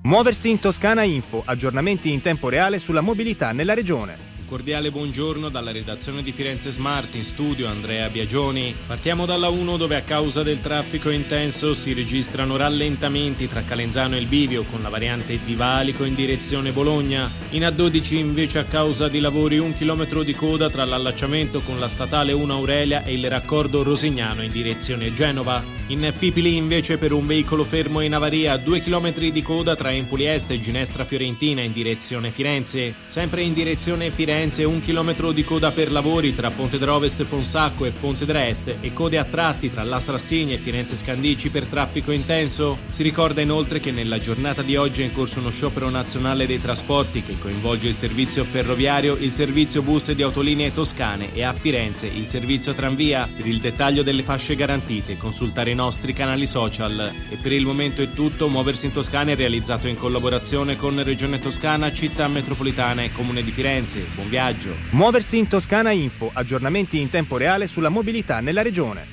Muoversi in Toscana Info, aggiornamenti in tempo reale sulla mobilità nella regione. Cordiale buongiorno dalla redazione di Firenze Smart, in studio Andrea Biagioni. Partiamo dalla 1, dove a causa del traffico intenso si registrano rallentamenti tra Calenzano e il Bivio con la variante di Valico in direzione Bologna. In A12 invece a causa di lavori 1 chilometro di coda tra l'allacciamento con la statale 1 Aurelia e il raccordo Rosignano in direzione Genova. In Fipili invece per un veicolo fermo in avaria 2 chilometri di coda tra Empoli Est e Ginestra Fiorentina in direzione Firenze. Sempre in direzione Firenze 1 chilometro di coda per lavori tra Ponte d'Ovest Ponsacco e Ponte d'Est e code a tratti tra La Strassini e Firenze Scandicci per traffico intenso. Si ricorda inoltre che nella giornata di oggi è in corso uno sciopero nazionale dei trasporti che coinvolge il servizio ferroviario, il servizio bus di autolinee toscane e a Firenze il servizio tranvia. Per il dettaglio delle fasce garantite consultare i nostri canali social. E per il momento è tutto. Muoversi in Toscana è realizzato in collaborazione con Regione Toscana, Città Metropolitana e Comune di Firenze. Buon viaggio. Muoversi in Toscana Info, aggiornamenti in tempo reale sulla mobilità nella regione.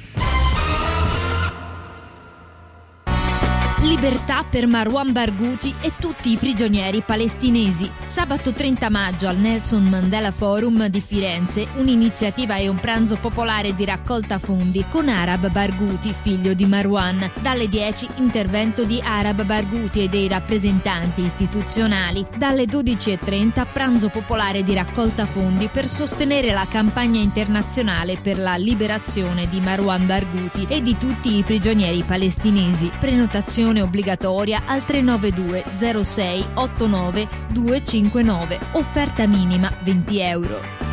Libertà per Marwan Barghouti e tutti i prigionieri palestinesi. Sabato 30 maggio al Nelson Mandela Forum di Firenze, un'iniziativa e un pranzo popolare di raccolta fondi con Arab Barghouti, figlio di Marwan. Dalle 10 intervento di Arab Barghouti e dei rappresentanti istituzionali. Dalle 12:30 pranzo popolare di raccolta fondi per sostenere la campagna internazionale per la liberazione di Marwan Barghouti e di tutti i prigionieri palestinesi. Prenotazione obbligatoria al 392 06 89 259. Offerta minima €20.